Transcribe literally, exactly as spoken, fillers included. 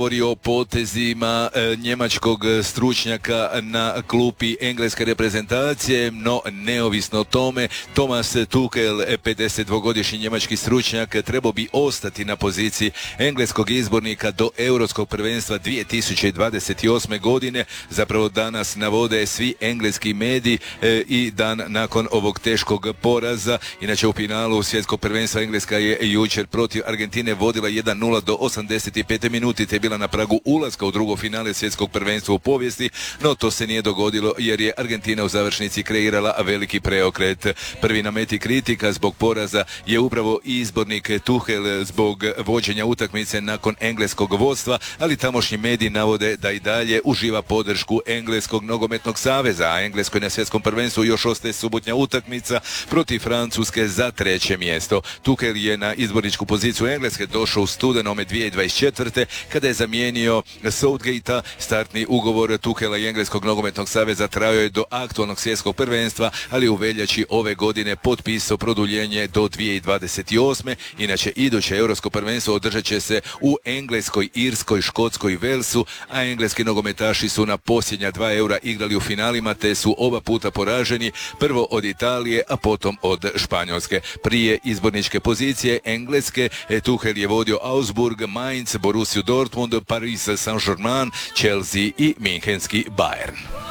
govori o potezima e, njemačkog stručnjaka na klupi engleske reprezentacije, no neovisno o tome, Thomas Tuchel, pedesetdvogodišnji njemački stručnjak, trebao bi ostati na poziciji engleskog izbornika do Europskog prvenstva dvije tisuće dvadeset osme. godine. Zapravo danas navode svi engleski mediji e, i dan nakon ovog teškog poraza. Inače u finalu svjetskog prvenstva Engleska je jučer protiv Argentine vodila jedan nula do osamdeset pete minuti, te je bila na pragu ulaska u drugo finale svjetskog prvenstva u povijesti, no to se nije dogodilo jer je Argentina u završnici kreirala veliki preokret. Prvi na meti kritika zbog poraza je upravo izbornik Tuchel zbog vođenja utakmice nakon engleskog vodstva, ali tamošnji mediji navode da i dalje uživa podršku Engleskog nogometnog saveza, a Engleskoj na svjetskom prvenstvu još ostaje subotnja utakmica protiv Francuske za treće mjesto. Tuchel je na izborničku poziciju Engleske došao u studenome dvije tisuće dvadeset četvrte. kada je zamijenio Southgate-a. Startni ugovor Tuchela i Engleskog nogometnog saveza trajao je do aktualnog svjetskog prvenstva, ali u veljači ove godine potpisao produljenje do dvije tisuće dvadeset osme. Inače, iduće europsko prvenstvo održat će se u Engleskoj, Irskoj, Škotskoj i Velsu, a engleski nogometaši su na posljednja dva eura igrali u finalima, te su oba puta poraženi, prvo od Italije, a potom od Španjolske. Prije izborničke pozicije Engleske Tuchel je vodio Augsburg, Mainz, Borussiju Dortmund, Paris Saint-Germain, Chelsea i Münchenski Bayern.